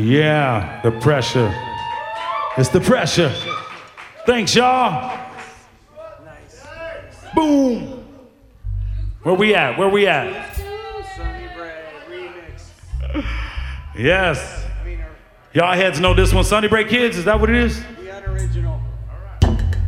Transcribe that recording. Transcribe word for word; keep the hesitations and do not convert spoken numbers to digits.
Yeah, the pressure. It's the pressure. Thanks, y'all. Nice. Boom. Where we at? Where we at? Sunny Bread remix. Yes. I mean, Y'all heads know this one. Sunny Break Kids, is that what it is?